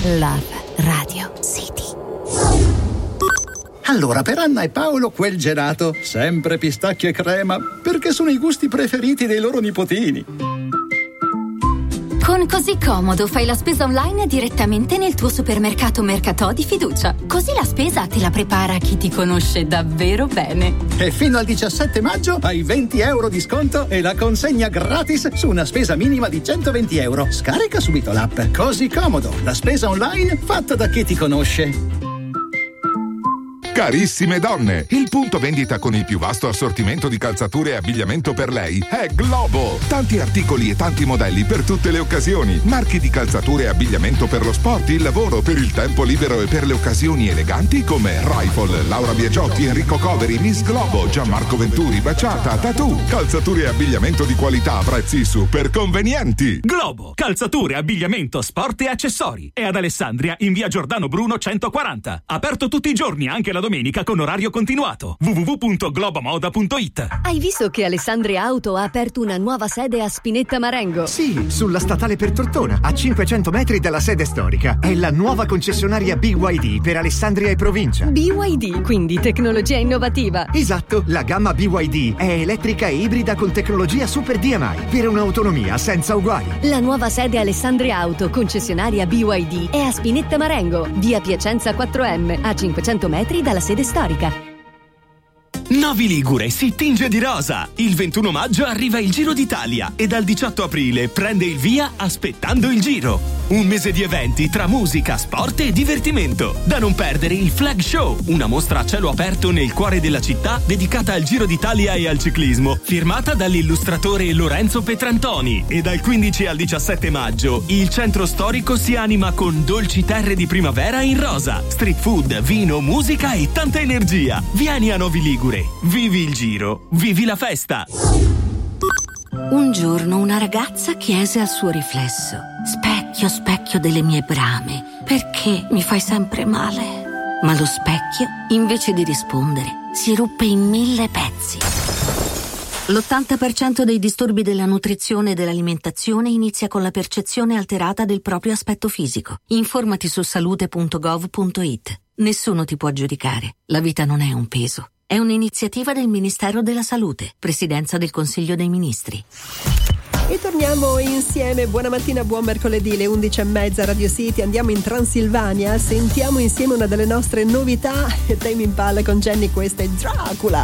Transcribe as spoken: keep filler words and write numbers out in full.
Love Radio City. Allora, per Anna e Paolo quel gelato, sempre pistacchio e crema, perché sono i gusti preferiti dei loro nipotini. Con Così Comodo fai la spesa online direttamente nel tuo supermercato Mercatò di fiducia. Così la spesa te la prepara chi ti conosce davvero bene. E fino al diciassette maggio hai venti euro di sconto e la consegna gratis su una spesa minima di centoventi euro. Scarica subito l'app. Così Comodo, la spesa online fatta da chi ti conosce. Carissime donne, il punto vendita con il più vasto assortimento di calzature e abbigliamento per lei è Globo. Tanti articoli e tanti modelli per tutte le occasioni. Marchi di calzature e abbigliamento per lo sport, il lavoro, per il tempo libero e per le occasioni eleganti come Rifle, Laura Biagiotti, Enrico Coveri, Miss Globo, Gianmarco Venturi, Baciata, Tattoo. Calzature e abbigliamento di qualità a prezzi super convenienti. Globo, calzature, abbigliamento, sport e accessori. È ad Alessandria in via Giordano Bruno centoquaranta. Aperto tutti i giorni, anche la domenica con orario continuato. w w w punto globomoda punto it. Hai visto che Alessandria Auto ha aperto una nuova sede a Spinetta Marengo? Sì, sulla statale per Tortona, a cinquecento metri dalla sede storica. È la nuova concessionaria B Y D per Alessandria e provincia. B Y D, quindi tecnologia innovativa. Esatto, la gamma B Y D è elettrica e ibrida con tecnologia Super D M I per un'autonomia senza uguali. La nuova sede Alessandria Auto, concessionaria B Y D, è a Spinetta Marengo, via Piacenza quattro M, a cinquecento metri dalla sede storica. Novi Ligure si tinge di rosa. Il ventuno maggio arriva il Giro d'Italia e dal diciotto aprile prende il via Aspettando il Giro. Un mese di eventi tra musica, sport e divertimento. Da non perdere il Flag Show, una mostra a cielo aperto nel cuore della città dedicata al Giro d'Italia e al ciclismo, firmata dall'illustratore Lorenzo Petrantoni. E dal quindici al diciassette maggio il centro storico si anima con dolci terre di primavera in rosa, street food, vino, musica e tanta energia. Vieni a Novi Ligure. Vivi il Giro, vivi la festa. Un giorno una ragazza chiese al suo riflesso: specchio, specchio delle mie brame, perché mi fai sempre male? Ma lo specchio, invece di rispondere, si ruppe in mille pezzi. L'ottanta per cento dei disturbi della nutrizione e dell'alimentazione inizia con la percezione alterata del proprio aspetto fisico. Informati su salute punto gov punto it. Nessuno ti può giudicare. La vita non è un peso. È un'iniziativa del Ministero della Salute, Presidenza del Consiglio dei Ministri. E torniamo insieme. Buona mattina, buon mercoledì, le undici e mezza, Radio City. Andiamo in Transilvania, sentiamo insieme una delle nostre novità. Tame Impala con Jenny, questa è Dracula.